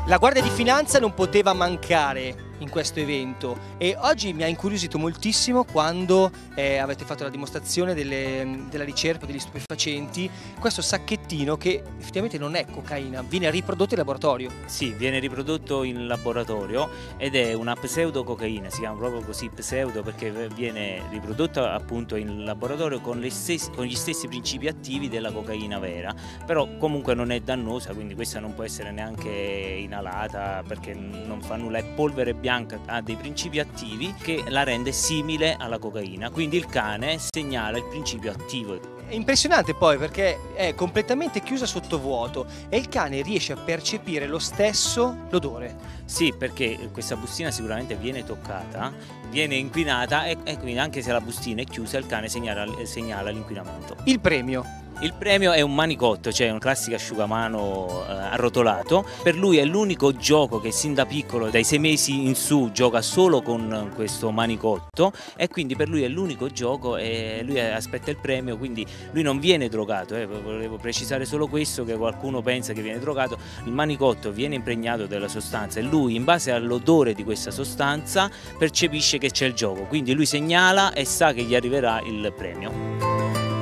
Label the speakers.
Speaker 1: La Guardia di Finanza non poteva mancare in questo evento e oggi mi ha incuriosito moltissimo quando avete fatto la dimostrazione della ricerca degli stupefacenti, questo sacchettino che effettivamente non è cocaina, viene riprodotto in laboratorio.
Speaker 2: Sì, viene riprodotto in laboratorio ed è una pseudococaina, si chiama proprio così pseudo perché viene riprodotta appunto in laboratorio con gli stessi principi attivi della cocaina vera, però comunque non è dannosa, quindi questa non può essere neanche inalata perché non fa nulla, è polvere bianca, ha dei principi attivi che la rende simile alla cocaina, quindi il cane segnala il principio attivo.
Speaker 1: È impressionante poi perché è completamente chiusa sotto vuoto e il cane riesce a percepire lo stesso l'odore.
Speaker 2: Sì, perché questa bustina sicuramente viene toccata, viene inquinata e quindi anche se la bustina è chiusa il cane segnala l'inquinamento.
Speaker 1: Il premio.
Speaker 2: Il premio è un manicotto, cioè un classico asciugamano arrotolato. Per lui è l'unico gioco che sin da piccolo, dai 6 mesi in su, gioca solo con questo manicotto e quindi per lui è l'unico gioco e lui aspetta il premio, quindi lui non viene drogato. Volevo precisare solo questo, che qualcuno pensa che viene drogato. Il manicotto viene impregnato della sostanza e lui in base all'odore di questa sostanza percepisce che c'è il gioco, quindi lui segnala e sa che gli arriverà il premio.